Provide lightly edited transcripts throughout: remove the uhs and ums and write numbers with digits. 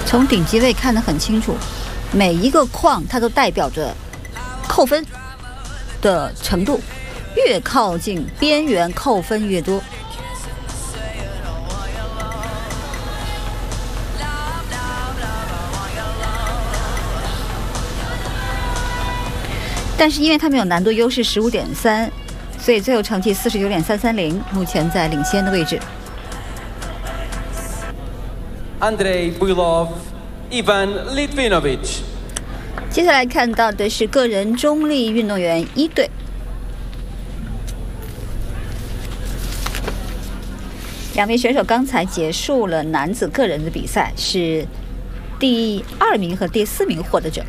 从顶级位看得很清楚，每一个框它都代表着扣分的程度，越靠近边缘扣分越多。但是因为他们有难度优势15.3，所以最后成绩49.330，目前在领先的位置。 Andrei Buylov, Ivan Litvinovic。 接下来看到的是个人中立运动员一队，两位选手刚才结束了男子个人的比赛，是第2名和第4名获得者。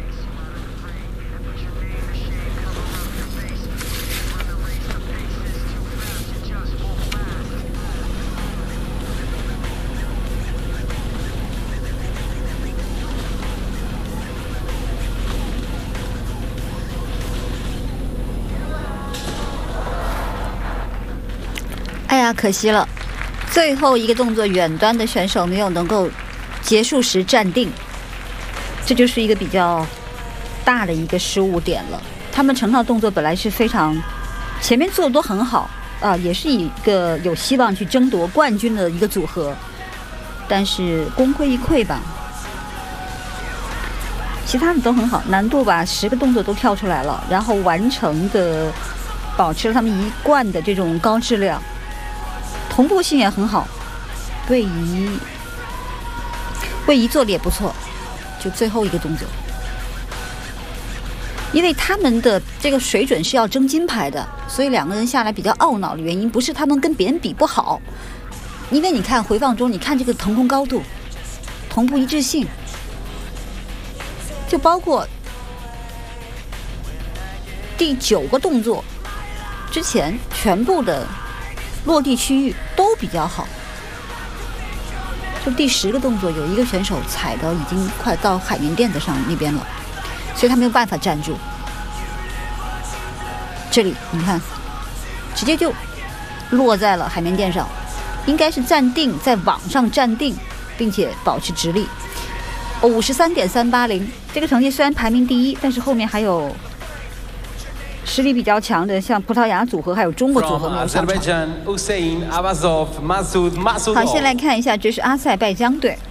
哎呀，可惜了，最后一个动作远端的选手没有能够结束时站定，这就是一个比较大的一个失误点了。他们成套动作本来是非常前面做的都很好啊，也是一个有希望去争夺冠军的一个组合，但是功亏一篑吧。其他的都很好，难度把10个动作都跳出来了，然后完成的保持了他们一贯的这种高质量。同步性也很好，位移做的也不错，就最后一个动作，因为他们的这个水准是要争金牌的，所以两个人下来比较懊恼的原因不是他们跟别人比不好，因为你看回放中，你看这个腾空高度、同步一致性，就包括第9个动作之前全部的落地区域都比较好，就第10个动作有一个选手踩的已经快到海绵垫子上那边了，所以他没有办法站住。这里你看，直接就落在了海绵垫上，应该是站定，在网上站定，并且保持直立。53.380，这个成绩虽然排名第1，但是后面还有实力比较强的，像葡萄牙组合还有中国组合没有上场。好，先来看一下，这是阿塞拜疆队。